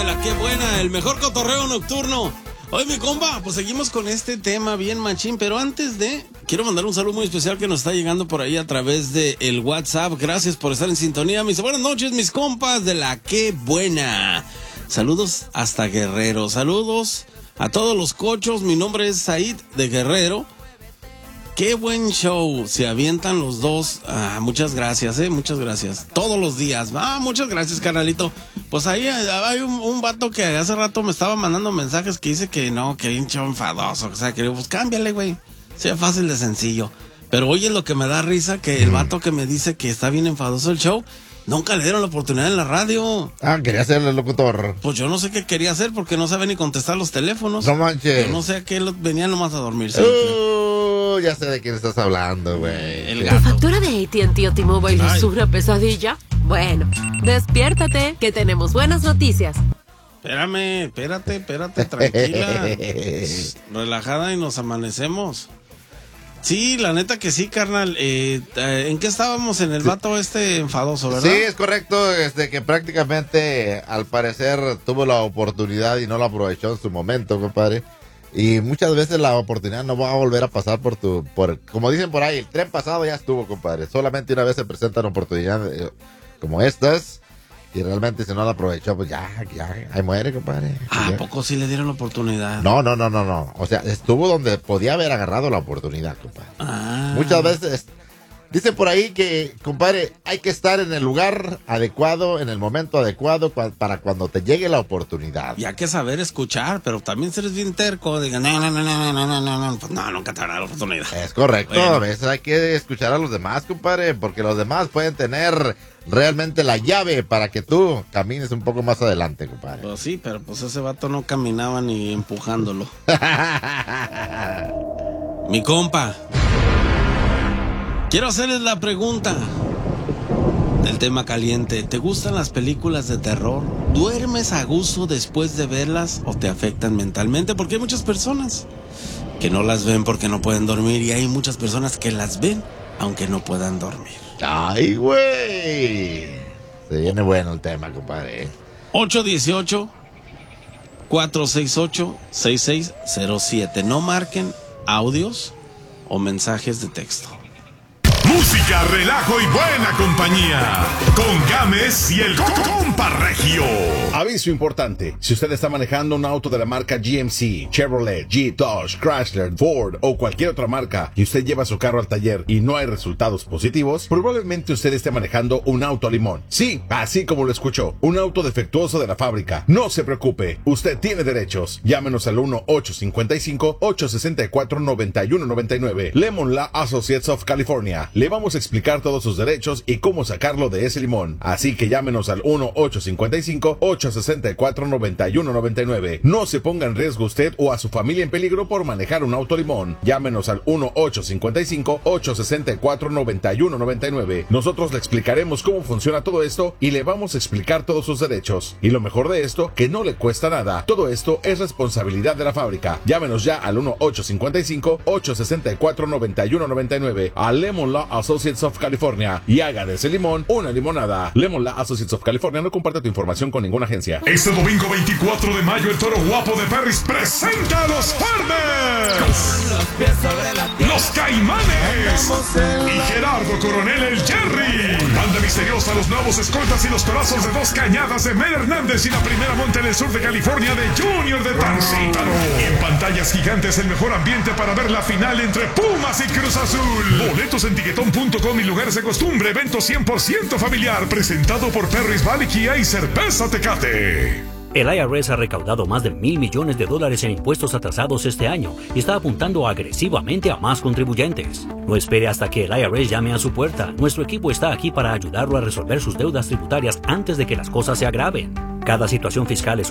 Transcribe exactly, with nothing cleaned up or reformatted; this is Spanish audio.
de la Qué Buena, el mejor cotorreo nocturno. Oye, mi compa, pues seguimos con este tema bien machín, pero antes de, quiero mandar un saludo muy especial que nos está llegando por ahí a través de el WhatsApp. Gracias por estar en sintonía. Me dice, buenas noches, mis compas de la Qué Buena. Saludos hasta Guerrero. Saludos a todos los cochos. Mi nombre es Said de Guerrero. Qué buen show, se avientan los dos. Ah, muchas gracias, eh, muchas gracias. Todos los días. Ah, muchas gracias, carnalito. Pues ahí hay un, un vato que hace rato me estaba mandando mensajes que dice que no, que hay un show enfadoso. O sea, que pues cámbiale, güey. Sea fácil de sencillo. Pero oye, lo que me da risa, que el vato que me dice que está bien enfadoso el show, nunca le dieron la oportunidad en la radio. Ah, quería ser el locutor. Pues yo no sé qué quería hacer porque no sabe ni contestar los teléfonos. No manches. Yo no sé a qué lo, venían nomás a dormirse. Uh, ya sé de quién estás hablando, güey. El ¿La factura de A T and T o T-Mobile es una pesadilla? Bueno, despiértate, que tenemos buenas noticias. Espérame, espérate, espérate, tranquila. Relajada y nos amanecemos. Sí, la neta que sí, carnal. Eh, ¿En qué estábamos? En el vato este enfadoso, ¿verdad? Sí, es correcto. Este, que prácticamente, al parecer, tuvo la oportunidad y no la aprovechó en su momento, compadre. Y muchas veces la oportunidad no va a volver a pasar por tu... por como dicen por ahí, el tren pasado ya estuvo, compadre. Solamente una vez se presentan oportunidades como estas. Y realmente si no la aprovechó, pues ya, ya, ahí muere, compadre. Ah, ya. ¿a poco sí le dieron la oportunidad? No, no, no, no, no. O sea, estuvo donde podía haber agarrado la oportunidad, compadre. Ah. Muchas veces, dicen por ahí que, compadre, hay que estar en el lugar adecuado, en el momento adecuado cua- para cuando te llegue la oportunidad. Y hay que saber escuchar, pero también si eres bien terco, digan, no, no, no, no, no, no, no, no, pues no, nunca te dará la oportunidad. Es correcto, Bueno. a veces hay que escuchar a los demás, compadre, porque los demás pueden tener realmente la llave para que tú camines un poco más adelante, compadre. Pues sí, pero pues ese vato no caminaba ni empujándolo. Mi compa, quiero hacerles la pregunta del tema caliente. ¿Te gustan las películas de terror? ¿Duermes a gusto después de verlas o te afectan mentalmente? Porque hay muchas personas que no las ven porque no pueden dormir y hay muchas personas que las ven aunque no puedan dormir. Ay, güey. Se viene bueno el tema, compadre. ocho uno ocho, cuatro seis ocho, seis seis cero siete. No marquen audios o mensajes de texto. Música, relajo y buena compañía. Con Gámez y el compa Regio. Aviso importante. Si usted está manejando un auto de la marca G M C, Chevrolet, Jeep, Dodge, Chrysler, Ford o cualquier otra marca y usted lleva su carro al taller y no hay resultados positivos, probablemente usted esté manejando un auto a limón. Sí, así como lo escuchó. Un auto defectuoso de la fábrica. No se preocupe. Usted tiene derechos. Llámenos al uno ocho cinco cinco, ocho seis cuatro, nueve uno nueve nueve. Lemon Law Associates of California. Le vamos a explicar todos sus derechos y cómo sacarlo de ese limón. Así que llámenos al uno ocho cinco cinco, ocho seis cuatro, nueve uno nueve nueve. No se ponga en riesgo usted o a su familia en peligro por manejar un auto limón. Llámenos al uno ocho cinco cinco, ocho seis cuatro, nueve uno nueve nueve. Nosotros le explicaremos cómo funciona todo esto y le vamos a explicar todos sus derechos. Y lo mejor de esto, que no le cuesta nada. Todo esto es responsabilidad de la fábrica. Llámenos ya al uno ocho cinco cinco, ocho seis cuatro, nueve uno nueve nueve a Lemon Law Associates of California y haga de ese limón una limonada. Lemon Law Associates of California no comparte tu información con ninguna agencia. Este domingo veinticuatro de mayo, el Toro Guapo de Perris presenta a los Farmers, los Caimanes y Gerardo Coronel el Jerry. Banda misteriosa, los nuevos escoltas y los corazos de Dos Cañadas de Mel Hernández y la primera monte en el sur de California de Junior de Tancítaro. Y en pantallas gigantes el mejor ambiente para ver la final entre Pumas y Cruz Azul. Boletos en tiquetón punto com y lugares de costumbre. Evento cien por ciento familiar presentado por Perris Valley Kia y Cerveza Tecate. El I R S ha recaudado más de mil millones de dólares en impuestos atrasados este año y está apuntando agresivamente a más contribuyentes. No espere hasta que el I R S llame a su puerta. Nuestro equipo está aquí para ayudarlo a resolver sus deudas tributarias antes de que las cosas se agraven. Cada situación fiscal es